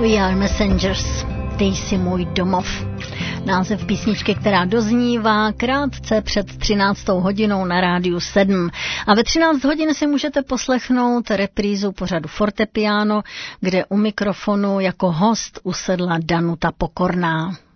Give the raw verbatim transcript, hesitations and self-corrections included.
We are messengers, ty jsi můj domov. Název písničky, která doznívá krátce před třináctou hodinou na rádiu sedm. A ve třináct hodin si můžete poslechnout reprízu pořadu Fortepiano, kde u mikrofonu jako host usedla Danuta Pokorná.